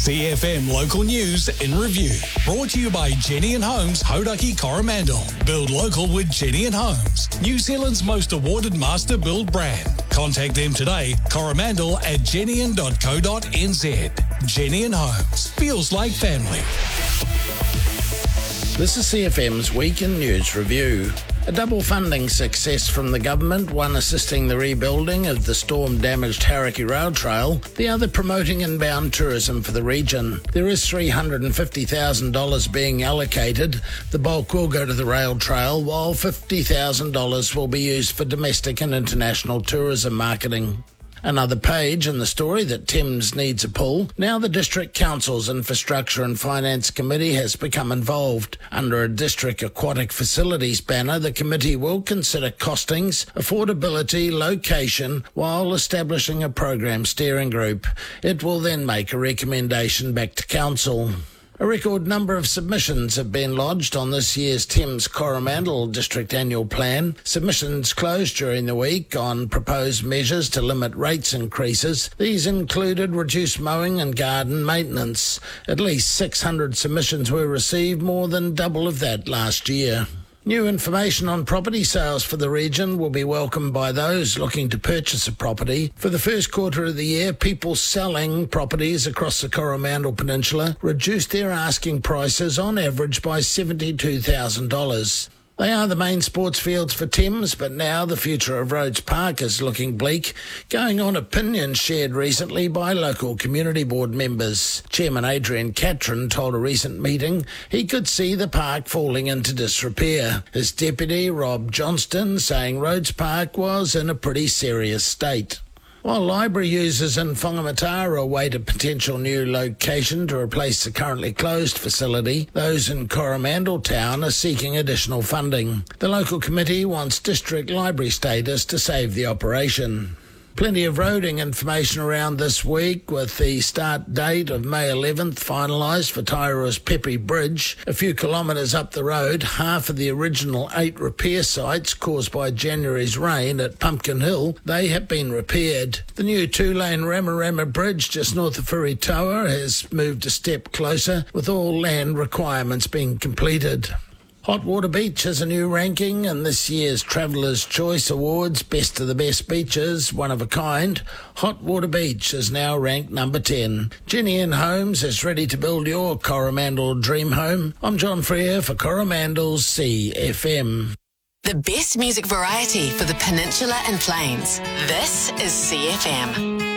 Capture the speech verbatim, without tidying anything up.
C F M Local News in Review. Brought to you by Jenny and Homes, Hauraki Coromandel. Build local with Jenny and Homes, New Zealand's most awarded master build brand. Contact them today, coromandel at jenny dot co dot n z. Jenny and Homes. Feels like family. This is C F M's Week in News Review. A double funding success from the government, one assisting the rebuilding of the storm-damaged Hauraki Rail Trail, the other promoting inbound tourism for the region. There is three hundred fifty thousand dollars being allocated. The bulk will go to the rail trail, while fifty thousand dollars will be used for domestic and international tourism marketing. Another page in the story that Thames needs a pull. Now the District Council's Infrastructure and Finance Committee has become involved. Under a District Aquatic Facilities banner, the committee will consider costings, affordability, location, while establishing a program steering group. It will then make a recommendation back to Council. A record number of submissions have been lodged on this year's Thames Coromandel District Annual Plan. Submissions closed during the week on proposed measures to limit rates increases. These included reduced mowing and garden maintenance. At least six hundred submissions were received, more than double of that last year. New information on property sales for the region will be welcomed by those looking to purchase a property. For the first quarter of the year, people selling properties across the Coromandel Peninsula reduced their asking prices on average by seventy-two thousand dollars. They are the main sports fields for Thames, but now the future of Rhodes Park is looking bleak, going on opinions shared recently by local community board members. Chairman Adrian Catron told a recent meeting he could see the park falling into disrepair. His deputy, Rob Johnston, saying Rhodes Park was in a pretty serious state. While library users in Whangamatara await a potential new location to replace the currently closed facility, those in Coromandel Town are seeking additional funding. The local committee wants district library status to save the operation. Plenty of roading information around this week, with the start date of May eleventh finalised for Tairoa's Pepe Bridge. A few kilometres up the road, half of the original eight repair sites caused by January's rain at Pumpkin Hill, they have been repaired. The new two-lane Ramarama Bridge just north of Furitoa has moved a step closer, with all land requirements being completed. Hot Water Beach has a new ranking in this year's Traveller's Choice Awards, Best of the Best Beaches, one of a kind. Hot Water Beach is now ranked number ten. Jenny and Homes is ready to build your Coromandel dream home. I'm John Freer for Coromandel's C F M. The best music variety for the Peninsula and Plains. This is C F M.